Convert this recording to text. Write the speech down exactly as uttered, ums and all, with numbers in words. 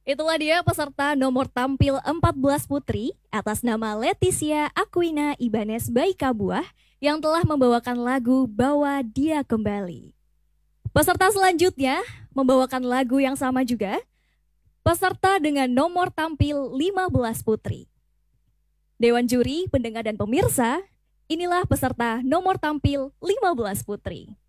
Itulah dia peserta nomor tampil empat belas putri atas nama Leticia Aquina Ibanez Baikabuah yang telah membawakan lagu Bawa Dia Kembali. Peserta selanjutnya membawakan lagu yang sama juga, peserta dengan nomor tampil lima belas putri. Dewan juri, pendengar dan pemirsa, inilah peserta nomor tampil lima belas putri.